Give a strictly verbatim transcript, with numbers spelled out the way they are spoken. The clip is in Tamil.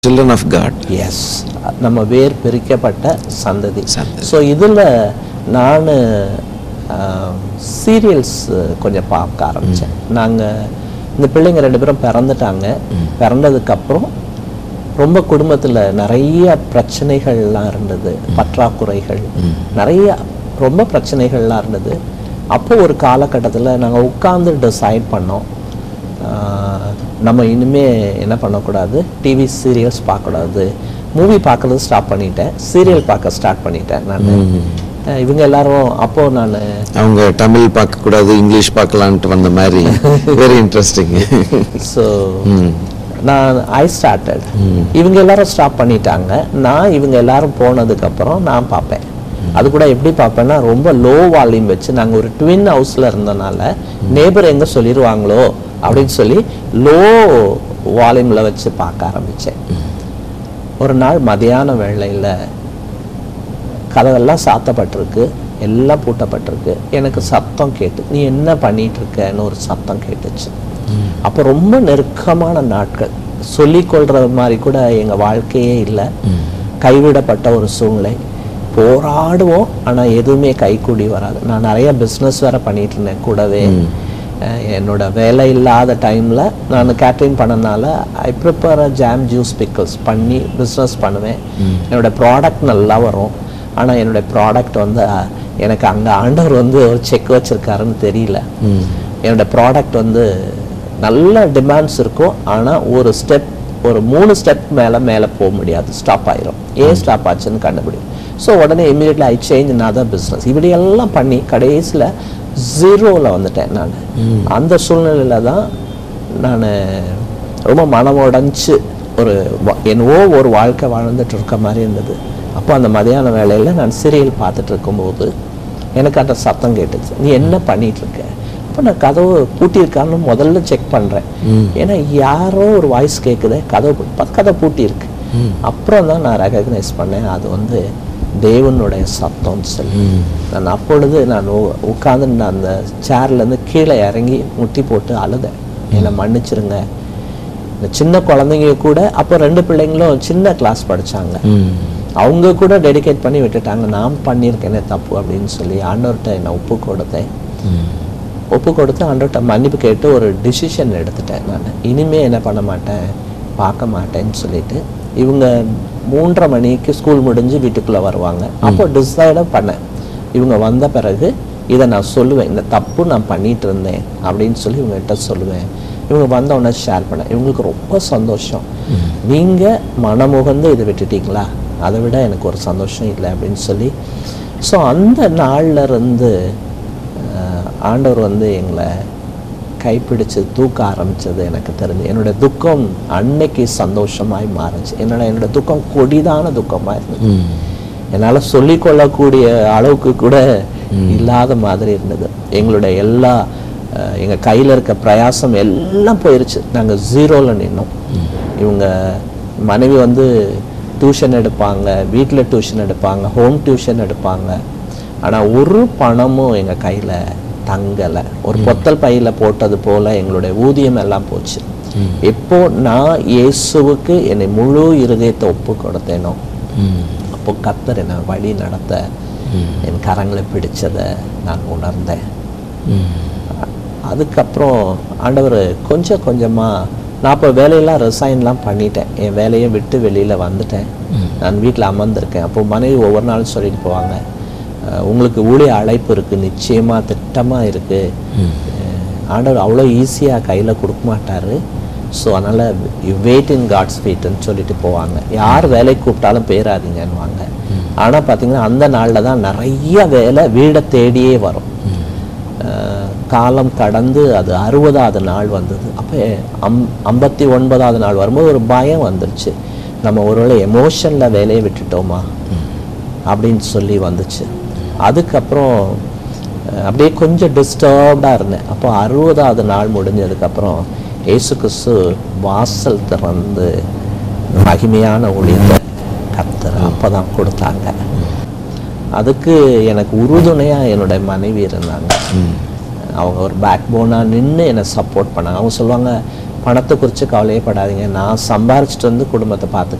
children of God. Yes, நம்ம வேர் பிரிக்கப்பட்ட சந்ததி. சந்ததி. ஸோ இதில் நான் சீரியல்ஸ் கொஞ்சம் பார்க்க ஆரம்பித்தேன். நாங்கள் இந்த பிள்ளைங்க ரெண்டு பேரும் பிறந்துட்டாங்க. பிறந்ததுக்கப்புறம் ரொம்ப குடும்பத்தில் நிறைய பிரச்சனைகள்லாம் இருந்தது, பற்றாக்குறைகள் நிறைய ரொம்ப பிரச்சனைகள்லாம் இருந்தது. அப்போ ஒரு காலகட்டத்தில் நாங்கள் உட்கார்ந்து டிசைட் பண்ணோம், நம்ம இனிமே என்ன பண்ணக்கூடாது, டிவி சீரியல்ஸ் பார்க்கக்கூடாது. மூவி பார்க்கறது ஸ்டாப் பண்ணிட்டேன், சீரியல் பார்க்க ஸ்டார்ட் பண்ணிட்டேன் நான். இவங்க எல்லாரும் அப்போ நான் அவங்க தமிழ் பார்க்க கூடாது, இங்கிலீஷ் பார்க்கலான்ட்டு வந்த மாதிரி வெரி இன்ட்ரெஸ்டிங். ஸோ நான் ஐ ஸ்டார்டட். இவங்க எல்லாரும் ஸ்டாப் பண்ணிட்டாங்க. நான் இவங்க எல்லாரும் போனதுக்கப்புறம் நான் பார்ப்பேன். அது கூட எப்படி பார்ப்பேன்னா, ரொம்ப லோ வால்யூம் வச்சு, நாங்கள் ஒரு ட்வின் ஹவுஸில் இருந்தனால நேபர் எங்கே சொல்லிடுவாங்களோ அப்படின்னு சொல்லி லோ வால்யூமில் வச்சு பார்க்க ஆரம்பித்தேன். ஒரு நாள் மதியான வேளையில் கதவெல்லாம் சாத்தப்பட்டிருக்கு, எல்லாம் பூட்டப்பட்டிருக்கு. எனக்கு சத்தம் கேட்டு, நீ என்ன பண்ணிட்டு இருக்கன்னு ஒரு சத்தம் கேட்டுச்சு. அப்போ ரொம்ப நெருக்கமான நாட்கள், சொல்லிக்கொள்கிற மாதிரி கூட எங்கள் வாழ்க்கையே இல்லை. கைவிடப்பட்ட ஒரு சூழ்நிலை. போராடுவோம், ஆனால் எதுவுமே கைக்கூடி வராது. நான் நிறைய பிஸ்னஸ் வேறு பண்ணிட்டு இருந்தேன் கூடவே. என்னோட வேலை இல்லாத டைமில் நான் கேட்ரிங் பண்ணனால ஐ ப்ரிப்பேர் ஜாம் ஜூஸ் பிக்கிள்ஸ் பண்ணி பிஸ்னஸ் பண்ணுவேன். என்னோடய ப்ராடக்ட் நல்லா வரும். ஆனால் என்னுடைய ப்ராடக்ட் வந்து எனக்கு அங்கே ஆண்டவர் வந்து ஒரு செக் வச்சுருக்காருன்னு தெரியல. என்னோடய ப்ராடக்ட் வந்து நல்ல டிமாண்ட்ஸ் இருக்கும், ஆனால் ஒரு ஸ்டெப் ஒரு மூணு ஸ்டெப் மேலே மேலே போக முடியாது, ஸ்டாப் ஆயிரும். ஏன் ஸ்டாப் ஆச்சுன்னு கண்டுபிடிக்கும். ஸோ உடனே immediately I change another business. இப்படியெல்லாம் பண்ணி கடைசியில் ஜீரோவில் வந்துட்டேன் நான். அந்த சூழ்நிலையில் தான் நான் ரொம்ப மனம் உடைஞ்சு ஒரு என்னவோ ஒரு வாழ்க்கை வாழ்ந்துட்டு இருக்க மாதிரி இருந்தது. அப்போ அந்த மதியான வேளையில் நான் சீரியல் பார்த்துட்டு இருக்கும்போது எனக்கு அந்த சத்தம் கேட்டுச்சு, நீ என்ன பண்ணிட்டு இருக்க? அப்போ நான் கதவு பூட்டியிருக்கான்னு முதல்ல செக் பண்ணுறேன். ஏன்னா யாரோ ஒரு வாய்ஸ் கேட்குது, கதவு கதை பூட்டியிருக்கு. அப்புறம் தான் நான் ரெகக்னைஸ் பண்ணேன், அது வந்து தேவனுடைய சத்தம்னு சொல்லி. நான் அப்பொழுது நான் உட்காந்து நான் அந்த சேர்லேருந்து கீழே இறங்கி முட்டி போட்டு அழுதேன், என்னை மன்னிச்சிருங்க. இந்த சின்ன குழந்தைங்க கூட, அப்போ ரெண்டு பிள்ளைங்களும் சின்ன கிளாஸ் படித்தாங்க, அவங்க கூட டெடிகேட் பண்ணி விட்டுட்டாங்க. நான் பண்ணியிருக்கேனே தப்பு அப்படின்னு சொல்லி ஆண்டவர்கிட்ட என்னை ஒப்பு கொடுத்தேன். ஒப்பு கொடுத்து ஆண்டவர்கிட்ட மன்னிப்பு கேட்டு ஒரு டிசிஷன் எடுத்துட்டேன். நான் இனிமேல் என்ன பண்ண மாட்டேன், பார்க்க மாட்டேன்னு சொல்லிட்டு. இவங்க மூன்றரை மணிக்கு ஸ்கூல் முடிஞ்சு வீட்டுக்குள்ளே வருவாங்க. அப்போ டிசைடாக பண்ணேன், இவங்க வந்த பிறகு இதை நான் சொல்லுவேன், இந்த தப்பு நான் பண்ணிட்டு இருந்தேன் அப்படின்னு சொல்லி இவங்ககிட்ட சொல்லுவேன். இவங்க வந்தவுடனே ஷேர் பண்ணேன். இவங்களுக்கு ரொம்ப சந்தோஷம். நீங்கள் மனமுகந்து இதை விட்டுட்டீங்களா, அதை விட எனக்கு ஒரு சந்தோஷம் இல்லை அப்படின்னு சொல்லி. ஸோ அந்த நாளில் இருந்து ஆண்டவர் வந்து எங்களை கைப்பிடிச்சு தூக்க ஆரம்பித்தது எனக்கு தெரிஞ்சு. என்னோடய துக்கம் அன்னைக்கு சந்தோஷமாய் மாறுச்சு. என்னோட என்னோட துக்கம் கொடிதான துக்கமாக இருந்தது. என்னால் சொல்லிக்கொள்ளக்கூடிய அளவுக்கு கூட இல்லாத மாதிரி இருந்தது. எங்களுடைய எல்லா எங்கள் கையில் இருக்க பிரயாசம் எல்லாம் போயிடுச்சு. நாங்கள் ஜீரோவில் நின்னோம். இவங்க மனைவி வந்து டியூஷன் எடுப்பாங்க, வீட்டில் டியூஷன் எடுப்பாங்க, ஹோம் டியூஷன் எடுப்பாங்க. ஆனால் ஒரு பணமும் எங்கள் கையில் தங்கலை. ஒரு பொத்தல் பையில் போட்டது போல் எங்களுடைய ஊதியம் எல்லாம் போச்சு. எப்போ நான் இயேசுவுக்கு என்னை முழு இருதயத்தை ஒப்பு கொடுத்தேனோ, அப்போ கர்த்தர் என்னை வழி நடத்த என் கரங்களை பிடிச்சதை நான் உணர்ந்தேன். அதுக்கப்புறம் ஆண்டவர் கொஞ்சம் கொஞ்சமாக, நான் இப்போ வேலையெல்லாம் ரிசைன்லாம் பண்ணிட்டேன், என் வேலையை விட்டு வெளியில் வந்துட்டேன். நான் வீட்டில் அமர்ந்திருக்கேன். அப்போ மனைவி ஒவ்வொரு நாளும் சொல்லிட்டு போவாங்க, உங்களுக்கு ஊழிய அழைப்பு இருக்குது, நிச்சயமாக திட்டமாக இருக்குது, ஆண்டவர் அவ்வளோ ஈஸியாக கையில் கொடுக்க மாட்டார். ஸோ அதனால் யூ வெயிட் இன் காட்ஸ் ஃபீட்னு சொல்லிட்டு போவாங்க. யார் வேலைக்கு கூப்பிட்டாலும் பேராதீங்கன்னுவாங்க. ஆனால் பார்த்தீங்கன்னா அந்த நாளில் தான் நிறைய வேலை வீடை தேடியே வரும். காலம் கடந்து அது அறுபதாவது நாள் வந்தது. அப்போ அம் ஐம்பத்தி ஒன்பதாவது நாள் வரும்போது ஒரு பயம் வந்துருச்சு, நம்ம ஒருவேளை எமோஷனில் வேலையை விட்டுட்டோமா அப்படின்னு சொல்லி வந்துச்சு. அதுக்கப்புறம் அப்படியே கொஞ்சம் டிஸ்டர்ப்டாக இருந்தேன். அப்போ அறுபதாவது நாள் முடிஞ்சதுக்கப்புறம் இயேசு கிறிஸ்து வாசல் திறந்து மகிமையான ஊழியத்தை கர்த்தர் அப்போ தான் கொடுத்தாங்க. அதுக்கு எனக்கு உறுதுணையாக என்னுடைய மனைவி இருந்தாங்க. அவங்க ஒரு பேக் போனாக நின்று என்னை சப்போர்ட் பண்ணாங்க. அவங்க சொல்லுவாங்க, பணத்தை குறித்து கவலையே படாதீங்க, நான் சம்பாரிச்சிட்டு வந்து குடும்பத்தை பார்த்து